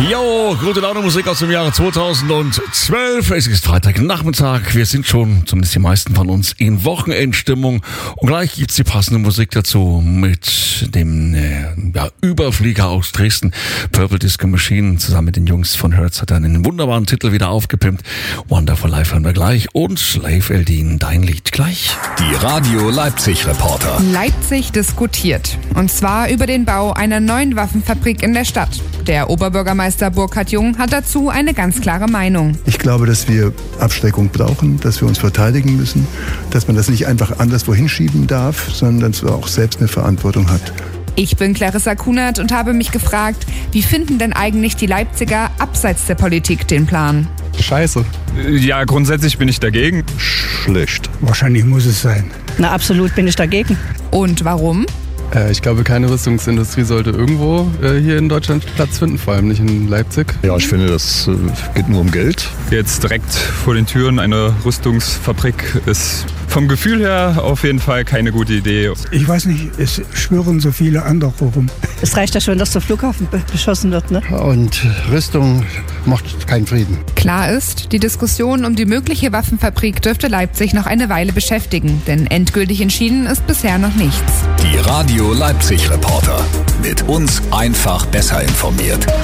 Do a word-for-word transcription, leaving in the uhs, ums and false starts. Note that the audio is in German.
Jo, gute Laune Musik aus dem Jahre zweitausendzwölf. Es ist Freitagnachmittag. Wir sind schon, zumindest die meisten von uns, in Wochenendstimmung. Und gleich gibt's die passende Musik dazu mit dem äh, ja, Überflieger aus Dresden. Purple Disco Machine. Zusammen mit den Jungs von Hertz hat er einen wunderbaren Titel wieder aufgepimpt. Wonderful Life hören wir gleich. Und Slave Eldin, dein Lied gleich. Die Radio Leipzig Reporter. Leipzig diskutiert. Und zwar über den Bau einer neuen Waffenfabrik in der Stadt. Der Oberbürgermeister Burkhard Jung hat dazu eine ganz klare Meinung. Ich glaube, dass wir Abschreckung brauchen, dass wir uns verteidigen müssen, dass man das nicht einfach anderswo hinschieben darf, sondern dass man auch selbst eine Verantwortung hat. Ich bin Clarissa Kunert und habe mich gefragt, wie finden denn eigentlich die Leipziger abseits der Politik den Plan? Scheiße. Ja, grundsätzlich bin ich dagegen. Schlecht. Wahrscheinlich muss es sein. Na, absolut bin ich dagegen. Und warum? Äh, ich glaube, keine Rüstungsindustrie sollte irgendwo äh, hier in Deutschland Platz finden, vor allem nicht in Leipzig. Ja, ich finde, das äh, geht nur um Geld. Jetzt direkt vor den Türen eine Rüstungsfabrik ist vom Gefühl her auf jeden Fall keine gute Idee. Ich weiß nicht, es schwirren so viele andere rum. Es reicht ja schon, dass der Flughafen be- beschossen wird, ne? Und Rüstung macht keinen Frieden. Klar ist, die Diskussion um die mögliche Waffenfabrik dürfte Leipzig noch eine Weile beschäftigen, denn endgültig entschieden ist bisher noch nichts. Die Radio Leipzig Reporter. Mit uns einfach besser informiert.